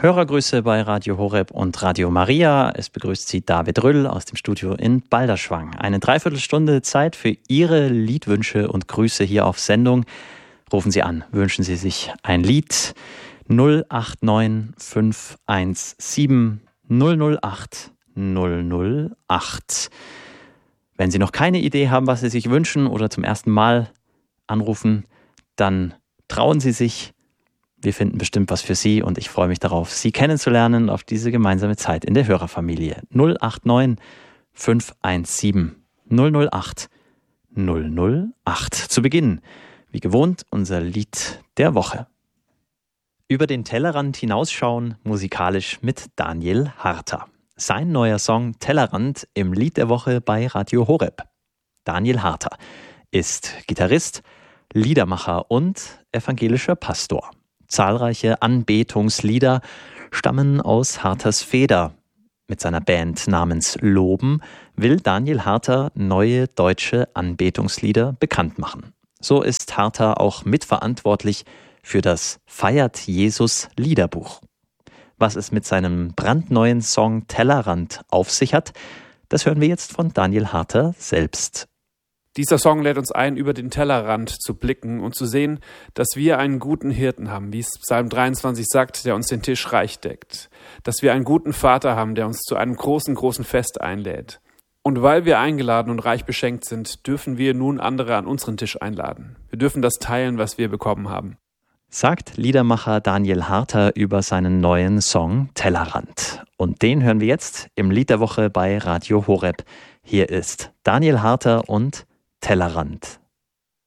Hörergrüße bei Radio Horeb und Radio Maria. Es begrüßt Sie David Rüll aus dem Studio in Balderschwang. Eine Dreiviertelstunde Zeit für Ihre Liedwünsche und Grüße hier auf Sendung. Rufen Sie an, wünschen Sie sich ein Lied 089 517 008 008. Wenn Sie noch keine Idee haben, was Sie sich wünschen oder zum ersten Mal anrufen, dann trauen Sie sich. Wir finden bestimmt was für Sie und ich freue mich darauf, Sie kennenzulernen auf diese gemeinsame Zeit in der Hörerfamilie. 089 517 008 008. Zu Beginn, wie gewohnt, unser Lied der Woche. Über den Tellerrand hinausschauen, musikalisch mit Daniel Harter. Sein neuer Song Tellerrand im Lied der Woche bei Radio Horeb. Daniel Harter ist Gitarrist, Liedermacher und evangelischer Pastor. Zahlreiche Anbetungslieder stammen aus Harters Feder. Mit seiner Band namens Loben will Daniel Harter neue deutsche Anbetungslieder bekannt machen. So ist Harter auch mitverantwortlich für das Feiert Jesus Liederbuch. Was es mit seinem brandneuen Song Tellerrand auf sich hat, das hören wir jetzt von Daniel Harter selbst. Dieser Song lädt uns ein, über den Tellerrand zu blicken und zu sehen, dass wir einen guten Hirten haben, wie es Psalm 23 sagt, der uns den Tisch reich deckt. Dass wir einen guten Vater haben, der uns zu einem großen, großen Fest einlädt. Und weil wir eingeladen und reich beschenkt sind, dürfen wir nun andere an unseren Tisch einladen. Wir dürfen das teilen, was wir bekommen haben. Sagt Liedermacher Daniel Harter über seinen neuen Song Tellerrand. Und den hören wir jetzt im Lied der Woche bei Radio Horeb. Hier ist Daniel Harter und Tellerrand.